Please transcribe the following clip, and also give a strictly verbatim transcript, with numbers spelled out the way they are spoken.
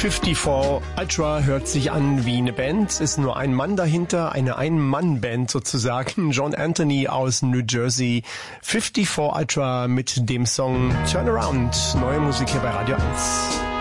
fünfundfünfzig Ultra hört sich an wie eine Band. Es ist nur ein Mann dahinter, eine Ein-Mann-Band sozusagen. John Anthony aus New Jersey. fünfundfünfzig Ultra mit dem Song Turn Around. Neue Musik hier bei Radio eins.